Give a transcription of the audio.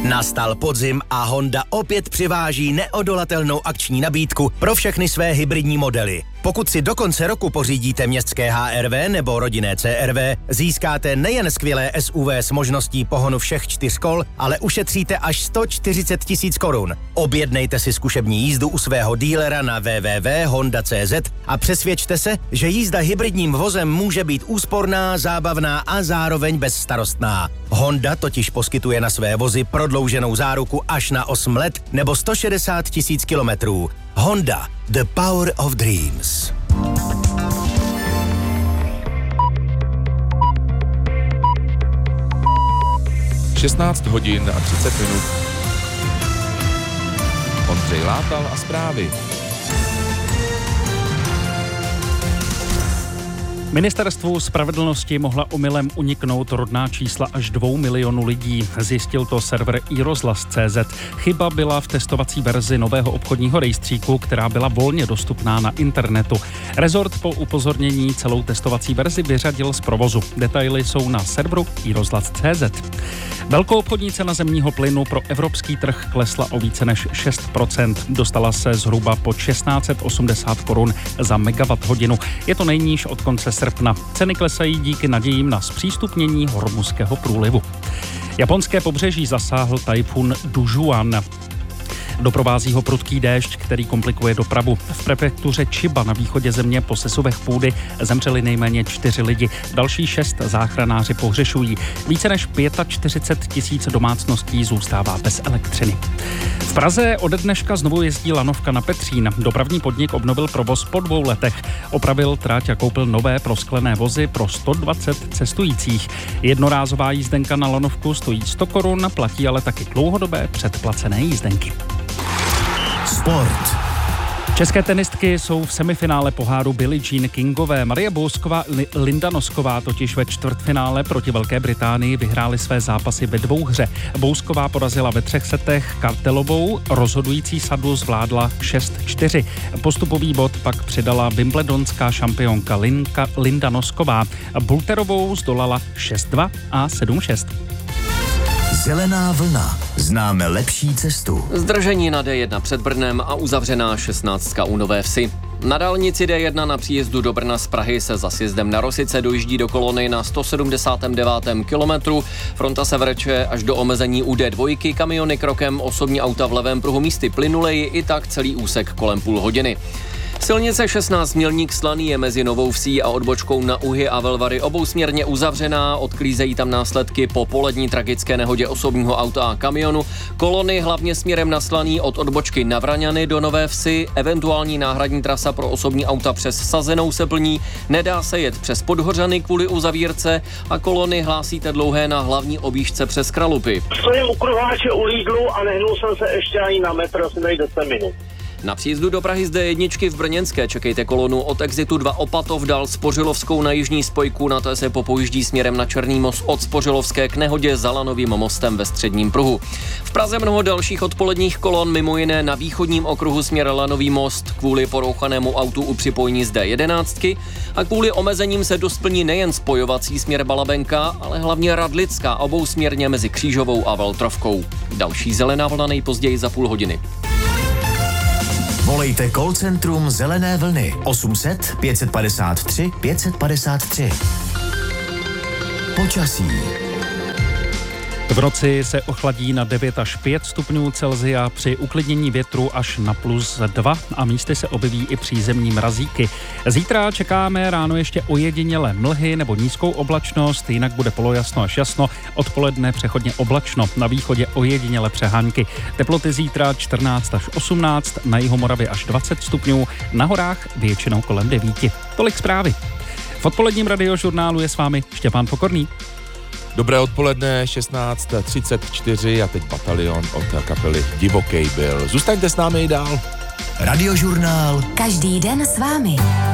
Nastal podzim a Honda opět přiváží neodolatelnou akční nabídku pro všechny své hybridní modely. Pokud si do konce roku pořídíte městské HR-V nebo rodinné CR-V, získáte nejen skvělé SUV s možností pohonu všech 4 kol, ale ušetříte až 140 000 korun. Objednejte si zkušební jízdu u svého dílera na www.honda.cz a přesvědčte se, že jízda hybridním vozem může být úsporná, zábavná a zároveň bezstarostná. Honda totiž poskytuje na své vozy prodlouženou záruku až na 8 let nebo 160 000 kilometrů. Honda, the power of dreams. Šestnáct hodin a 30 minut. Ondřej Látal a zprávy. Ministerstvu spravedlnosti mohla omylem uniknout rodná čísla až 2 milionů lidí. Zjistil to server iRozhlas.cz. Chyba byla v testovací verzi nového obchodního rejstříku, která byla volně dostupná na internetu. Rezort po upozornění celou testovací verzi vyřadil z provozu. Detaily jsou na serveru iRozhlas.cz. Velkoobchodní cena zemního plynu pro evropský trh klesla o více než 6%. Dostala se zhruba po 1680 korun za megawatt hodinu. Je to nejníž od konce srpna. Ceny klesají díky nadějím na zpřístupnění Hormuzského průlivu. Japonské pobřeží zasáhl tajfun Dujuan. Doprovází ho prudký déšť, který komplikuje dopravu. V prefektuře Chiba na východě země po sesuvech půdy zemřeli nejméně 4 lidi. Další 6 záchranáři pohřešují. Více než 45 000 domácností zůstává bez elektřiny. V Praze ode dneška znovu jezdí lanovka na Petřín. Dopravní podnik obnovil provoz po 2 letech. Opravil trať a koupil nové prosklené vozy pro 120 cestujících. Jednorázová jízdenka na lanovku stojí 100 korun, platí ale taky dlouhodobé předplacené jízdenky. Sport. České tenistky jsou v semifinále poháru Billie Jean Kingové. Marie Bousková a Linda Nosková totiž ve čtvrtfinále proti Velké Británii vyhrály své zápasy ve 2 hře. Bousková porazila ve 3 setech Kartelovou, rozhodující sadu zvládla 6-4. Postupový bod pak přidala wimbledonská šampionka Linda Nosková. Bulterovou zdolala 6-2 a 7-6. Zelená vlna. Známe lepší cestu. Zdržení na D1 před Brnem a uzavřená 16 u Nové Vsi. Na dálnici D1 na příjezdu do Brna z Prahy se za sjezdem na Rosice dojíždí do kolony na 179. kilometru. Fronta se vleče až do omezení u D2, kamiony krokem, osobní auta v levém pruhu místy plynuleji, i tak celý úsek kolem půl hodiny. Silnice 16 Mělník Slaný je mezi Novou Vsí a odbočkou na Uhy a Velvary obousměrně uzavřená, odklízejí tam následky po polední tragické nehodě osobního auta a kamionu. Kolony hlavně směrem na Slaný od odbočky na Vraňany do Nové Vsi, eventuální náhradní trasa pro osobní auta přes Sazenou se plní, nedá se jet přes Podhořany kvůli uzavírce a kolony hlásíte dlouhé na hlavní objížďce přes Kralupy. Stojím u kruháče u Lidlu a nehnul jsem se ještě ani na metr, asi tady 10 minut. Na příjezdu do Prahy z D1 v Brněnské čekejte kolonu od exitu 2 Opatov dál Spořilovskou na jižní spojku, na to se popojíždí směrem na Černý most od Spořilovské k nehodě za Lanovým mostem ve středním pruhu. V Praze mnoho dalších odpoledních kolon, mimo jiné na východním okruhu směr Lanový most kvůli porouchanému autu u připojení z D11 a kvůli omezením se dosplní nejen spojovací směr Balabenka, ale hlavně Radlická obousměrně mezi Křížovou a Valtrovkou. Další zelená vlna nejpozději za půl hodiny. Volejte call centrum Zelené vlny 800 553 553. Počasí. V noci se ochladí na 9 až 5 stupňů Celsia, při uklidnění větru až na +2 a místy se objeví i přízemní mrazíky. Zítra čekáme ráno ještě ojedinělé mlhy nebo nízkou oblačnost, jinak bude polojasno až jasno, odpoledne přechodně oblačno, na východě ojedinělé přehánky. Teploty zítra 14 až 18, na Jihomoravě až 20 stupňů, na horách většinou kolem 9. Tolik zprávy. V odpoledním radiožurnálu je s vámi Štěpán Pokorný. Dobré odpoledne, 16:34 a teď Batalion od kapely Divokej byl. Zůstaňte s námi i dál. Radiožurnál. Každý den s vámi.